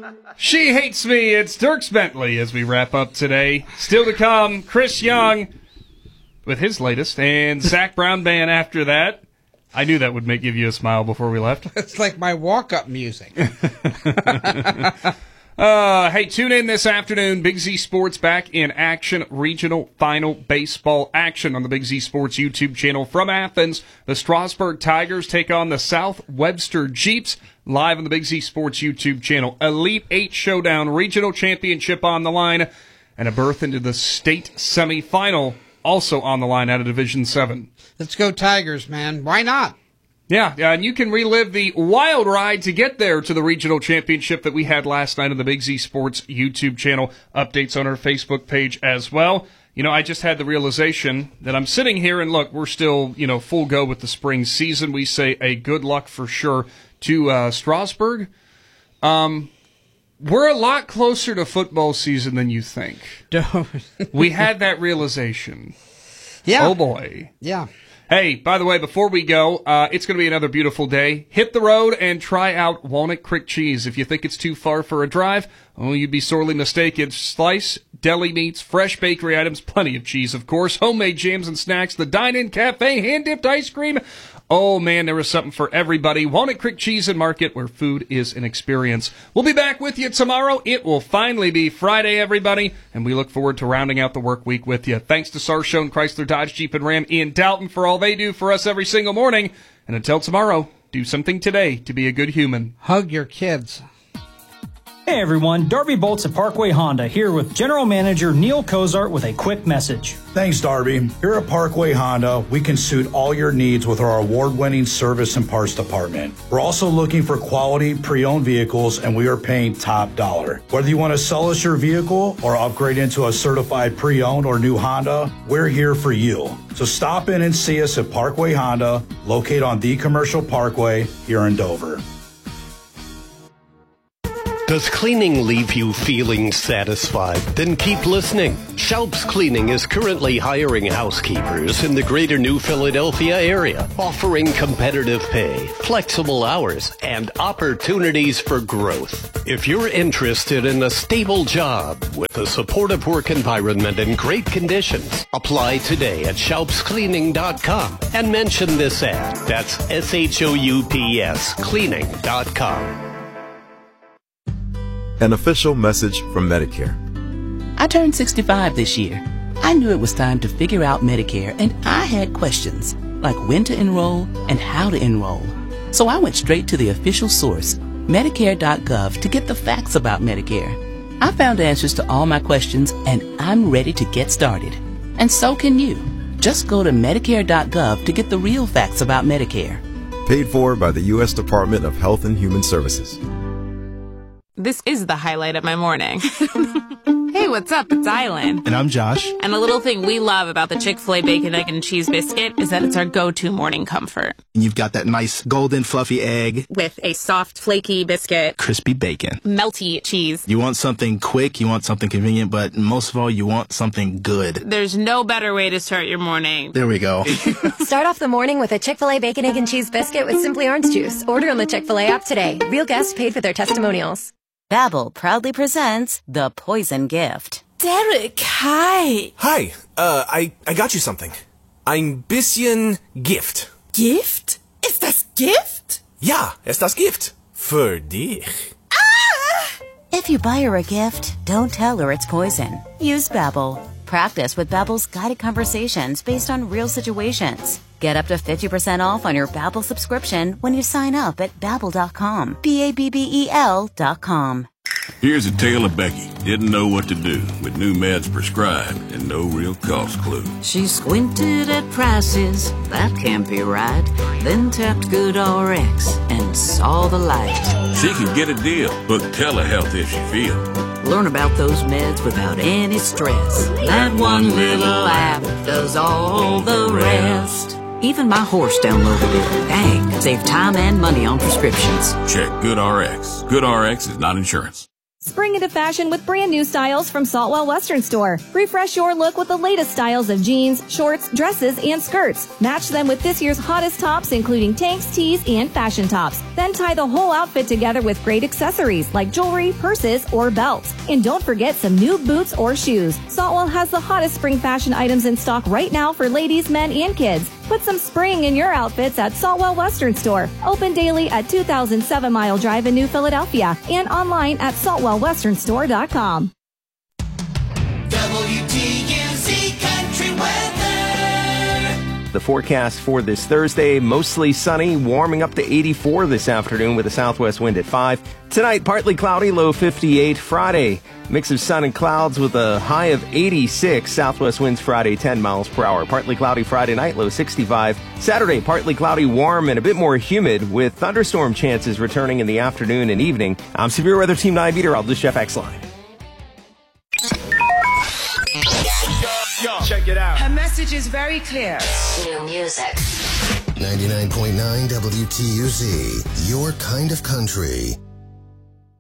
She hates me. It's Dierks Bentley as we wrap up today. Still to come, Chris Young with his latest, and Zach Brown Band after that. I knew that would give you a smile before we left. It's like my walk-up music. Hey, tune in this afternoon. Big Z Sports back in action. Regional final baseball action on the Big Z Sports YouTube channel from Athens. The Strasburg Tigers take on the South Webster Jeeps live on the Big Z Sports YouTube channel. Elite Eight Showdown, regional championship on the line, and a berth into the state semifinal also on the line out of Division 7. Let's go Tigers, man. Why not? Yeah, and you can relive the wild ride to get there to the regional championship that we had last night on the Big Z Sports YouTube channel. Updates on our Facebook page as well. You know, I just had the realization that I'm sitting here and look, we're still, full go with the spring season. We say a good luck for sure to Strasburg. We're a lot closer to football season than you think. We had that realization. Yeah. Oh, boy. Yeah. Hey, by the way, before we go, it's going to be another beautiful day. Hit the road and try out Walnut Creek Cheese. If you think it's too far for a drive, you'd be sorely mistaken. Slice, deli meats, fresh bakery items, plenty of cheese, of course, homemade jams and snacks, the dine-in cafe, hand-dipped ice cream. Oh, man, there is something for everybody. Walnut Creek Cheese and Market, where food is an experience. We'll be back with you tomorrow. It will finally be Friday, everybody, and we look forward to rounding out the work week with you. Thanks to Sarshone Chrysler Dodge Jeep and Ram in Dalton for all they do for us every single morning. And until tomorrow, do something today to be a good human. Hug your kids. Hey everyone, Darby Bolts at Parkway Honda here with General Manager Neil Cozart with a quick message. Thanks, Darby. Here at Parkway Honda, we can suit all your needs with our award-winning service and parts department. We're also looking for quality pre-owned vehicles, and we are paying top dollar. Whether you want to sell us your vehicle or upgrade into a certified pre-owned or new Honda, we're here for you. So stop in and see us at Parkway Honda, located on the Commercial Parkway here in Dover. Does cleaning leave you feeling satisfied? Then keep listening. Schaub's Cleaning is currently hiring housekeepers in the greater New Philadelphia area, offering competitive pay, flexible hours, and opportunities for growth. If you're interested in a stable job with a supportive work environment and great conditions, apply today at schaubscleaning.com and mention this ad. That's SHOUPS cleaning.com. An official message from Medicare. I turned 65 this year. I knew it was time to figure out Medicare, and I had questions, like when to enroll and how to enroll. So I went straight to the official source, Medicare.gov, to get the facts about Medicare. I found answers to all my questions, and I'm ready to get started. And so can you. Just go to Medicare.gov to get the real facts about Medicare. Paid for by the U.S. Department of Health and Human Services. This is the highlight of my morning. Hey, what's up? It's Island. And I'm Josh. And a little thing we love about the Chick-fil-A Bacon, Egg, and Cheese Biscuit is that it's our go-to morning comfort. And you've got that nice golden fluffy egg. With a soft, flaky biscuit. Crispy bacon. Melty cheese. You want something quick, you want something convenient, but most of all, you want something good. There's no better way to start your morning. There we go. Start off the morning with a Chick-fil-A Bacon, Egg, and Cheese Biscuit with Simply Orange Juice. Order on the Chick-fil-A app today. Real guests paid for their testimonials. Babbel proudly presents The Poison Gift. Derek, hi. Hi, I got you something. Ein bisschen Gift. Gift? Ist das Gift? Ja, ist das Gift. Für dich. Ah! If you buy her a gift, don't tell her it's poison. Use Babbel. Practice with Babbel's guided conversations based on real situations. Get up to 50% off on your Babbel subscription when you sign up at Babbel.com. Babbel.com. Here's a tale of Becky. Didn't know what to do with new meds prescribed and no real cost clue. She squinted at prices, that can't be right. Then tapped GoodRx and saw the light. She can get a deal. Book telehealth if she feels. Learn about those meds without any stress. That one little app does all the rest. Even my horse downloaded it. Dang, save time and money on prescriptions. Check GoodRx. GoodRx is not insurance. Spring into fashion with brand new styles from Saltwell Western Store. Refresh your look with the latest styles of jeans, shorts, dresses, and skirts. Match them with this year's hottest tops, including tanks, tees, and fashion tops. Then tie the whole outfit together with great accessories like jewelry, purses, or belts. And don't forget some new boots or shoes. Saltwell has the hottest spring fashion items in stock right now for ladies, men, and kids. Put some spring in your outfits at Saltwell Western Store. Open daily at 2007 Mile Drive in New Philadelphia and online at saltwellwesternstore.com. WTUZ Country Weather. The forecast for this Thursday, mostly sunny, warming up to 84 this afternoon with a southwest wind at 5. Tonight, partly cloudy, low 58. Friday, mix of sun and clouds with a high of 86. Southwest winds Friday, 10 miles per hour. Partly cloudy Friday night, low 65. Saturday, partly cloudy, warm, and a bit more humid with thunderstorm chances returning in the afternoon and evening. I'm Severe Weather Team 9 Meter. I'll do Chef X-Line. Yo, check it out. Her message is very clear. New music. 99.9 WTUZ, your kind of country.